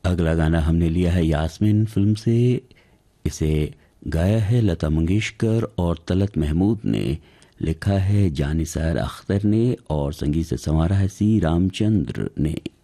अगला गाना हमने लिया है यास्मीन फिल्म से। इसे गाया है लता मंगेशकर और तलत महमूद ने, लिखा है जानिसार अख्तर ने और संगीत से संवारा है सी रामचंद्र ने।